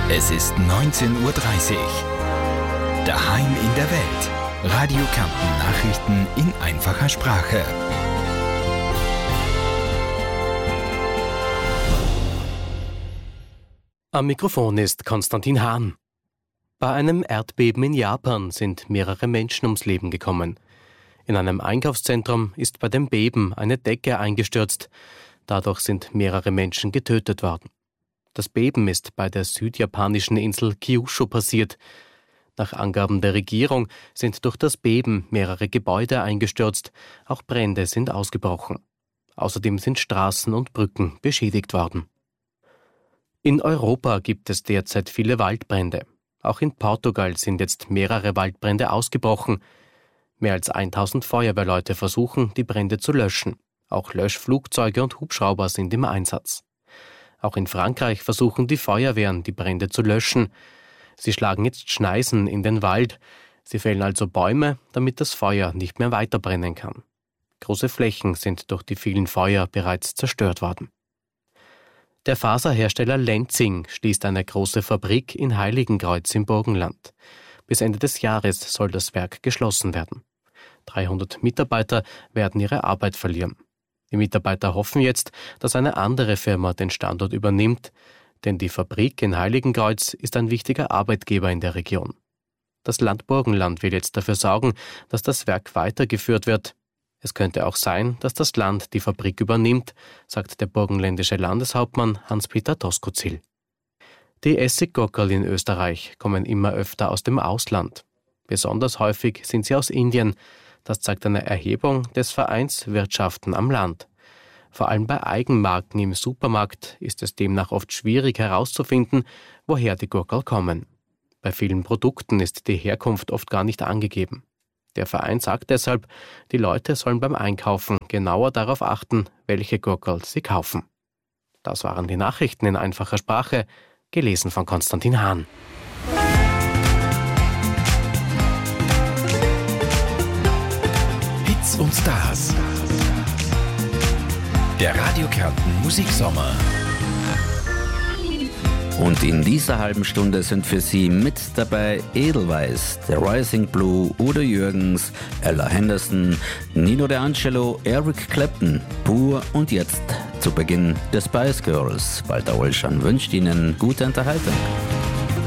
Es ist 19:30 Uhr. Daheim in der Welt. Radio Kärnten Nachrichten in einfacher Sprache. Am Mikrofon ist Konstantin Hahn. Bei einem Erdbeben in Japan sind mehrere Menschen ums Leben gekommen. In einem Einkaufszentrum ist bei dem Beben eine Decke eingestürzt. Dadurch sind mehrere Menschen getötet worden. Das Beben ist bei der südjapanischen Insel Kyushu passiert. Nach Angaben der Regierung sind durch das Beben mehrere Gebäude eingestürzt. Auch Brände sind ausgebrochen. Außerdem sind Straßen und Brücken beschädigt worden. In Europa gibt es derzeit viele Waldbrände. Auch in Portugal sind jetzt mehrere Waldbrände ausgebrochen. Mehr als 1000 Feuerwehrleute versuchen, die Brände zu löschen. Auch Löschflugzeuge und Hubschrauber sind im Einsatz. Auch in Frankreich versuchen die Feuerwehren, die Brände zu löschen. Sie schlagen jetzt Schneisen in den Wald. Sie fällen also Bäume, damit das Feuer nicht mehr weiterbrennen kann. Große Flächen sind durch die vielen Feuer bereits zerstört worden. Der Faserhersteller Lenzing schließt eine große Fabrik in Heiligenkreuz im Burgenland. Bis Ende des Jahres soll das Werk geschlossen werden. 300 Mitarbeiter werden ihre Arbeit verlieren. Die Mitarbeiter hoffen jetzt, dass eine andere Firma den Standort übernimmt, denn die Fabrik in Heiligenkreuz ist ein wichtiger Arbeitgeber in der Region. Das Land Burgenland will jetzt dafür sorgen, dass das Werk weitergeführt wird. Es könnte auch sein, dass das Land die Fabrik übernimmt, sagt der burgenländische Landeshauptmann Hans-Peter Doskozil. Die Essiggurkerl in Österreich kommen immer öfter aus dem Ausland. Besonders häufig sind sie aus Indien. Das zeigt eine Erhebung des Vereins Wirtschaften am Land. Vor allem bei Eigenmarken im Supermarkt ist es demnach oft schwierig herauszufinden, woher die Gurkerl kommen. Bei vielen Produkten ist die Herkunft oft gar nicht angegeben. Der Verein sagt deshalb, die Leute sollen beim Einkaufen genauer darauf achten, welche Gurkerl sie kaufen. Das waren die Nachrichten in einfacher Sprache, gelesen von Konstantin Hahn. Hits und Stars. Der Radio Kärnten Musiksommer. Und in dieser halben Stunde sind für Sie mit dabei Edelweiss, The Rising Blue, Udo Jürgens, Ella Henderson, Nino D'Angelo, Eric Clapton, Pur und jetzt zu Beginn der Spice Girls. Walter Ollschan wünscht Ihnen gute Unterhaltung.